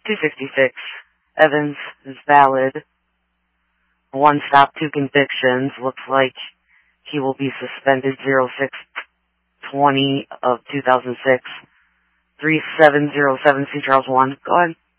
266. Evans is valid. 1 stop, 2 convictions. Looks like he will be suspended 06/20 of 2006. 3707 C. Charles 1. Go ahead.